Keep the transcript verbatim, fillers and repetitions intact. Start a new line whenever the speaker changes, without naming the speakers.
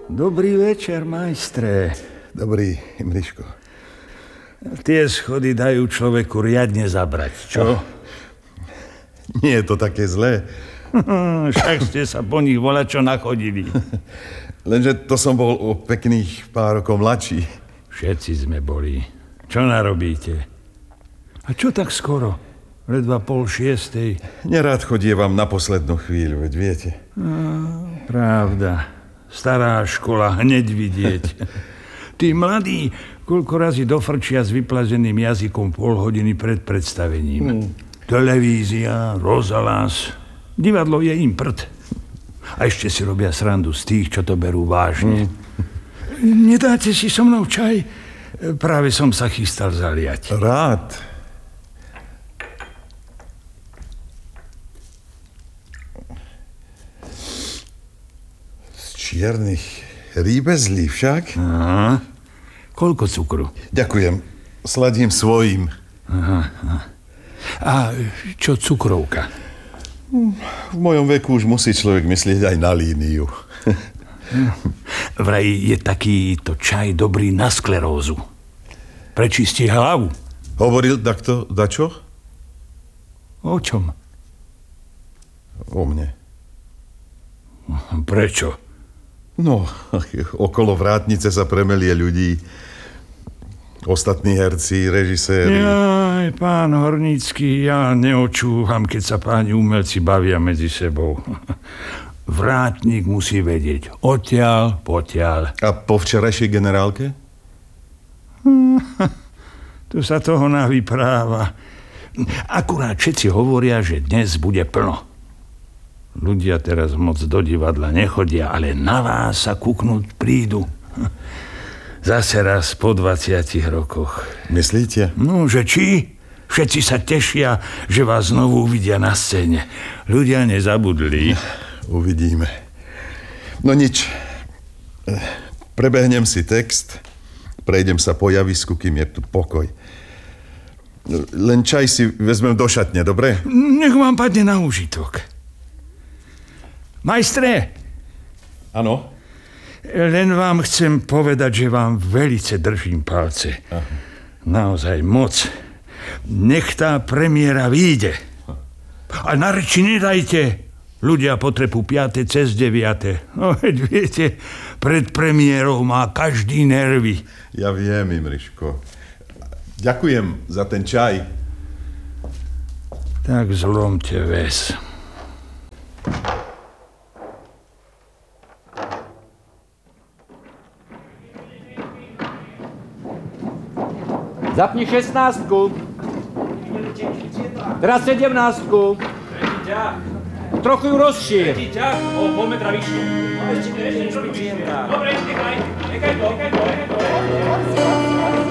Dobrý večer, majstre.
Dobrý, Imriško.
Tie schody dajú človeku riadne zabrať, čo?
Nie je to také zlé.
Však ste sa po nich volačo nachodili.
Lenže to som bol o pekných pár rokov mladší.
Všetci sme boli. Čo narobíte? A čo tak skoro? Ledva pol šiestej.
Nerád chodievam na poslednú chvíľu, veď viete.
No, pravda. Stará škola, hneď vidieť. Tí mladí, koľko razy dofrčia s vyplazeným jazykom pol hodiny pred predstavením. Hmm. Televízia, rozhlas, divadlo je im prd. A ešte si robia srandu z tých, čo to berú vážne. Hmm. Nedáte si so mnou čaj? Práve som sa chystal zaliať.
Rád. Čiernych rýbezlí však.
Aha. Koľko cukru?
Ďakujem. Sladím svojím.
Aha, aha. A čo cukrovka?
V mojom veku už musí človek myslieť aj na líniu.
Vraj je takýto čaj dobrý na sklerózu. Prečistí hlavu.
Hovoril takto dačo?
O čom?
O mne.
Prečo?
No, okolo vrátnice sa premelie ľudí. Ostatní herci, režiséri.
Jaj, pán Hornícky, ja neočúvam, keď sa páni umelci bavia medzi sebou. Vrátnik musí vedieť odtiaľ, potiaľ.
A po včerajšej generálke?
Tu sa toho navypráva. Akurát všetci hovoria, že dnes bude plno. Ľudia teraz moc do divadla nechodia, ale na vás sa kúknúť prídu. Zase raz po dvadsiatich rokoch.
Myslíte?
No, že či? Všetci sa tešia, že vás znovu uvidia na scéne. Ľudia nezabudli.
Uvidíme. No nič. Prebehnem si text, prejdem sa po javisku, kým je tu pokoj. Len čaj si vezmem do šatne, dobre?
Nech vám padne na úžitok. Majstre!
Áno?
Len vám chcem povedať, že vám velice držím palce. Aha. Naozaj moc. Nech tá premiéra vyjde. A na reči nedajte. Ľudia potrebu piate cez deviate. No veď viete, pred premiérou má každý nervy.
Ja viem, Imriško. Ďakujem za ten čaj.
Tak zlomte ves.
Zapni šestnáctku. Teraz sedemnáctku. Trochu ju rozšír.
O pol metra vyššie. Dobre, nechaj, nechaj to, nechaj to, nechaj to.